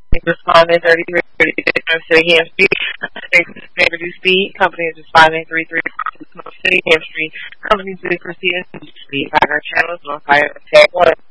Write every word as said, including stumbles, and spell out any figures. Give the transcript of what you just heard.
Responding thirty-three thirty-six City Ham Street. Station reduced speed. Company is responding three three City Ham Street. Company is proceeding to speed. Fire channels on fire. Tag one.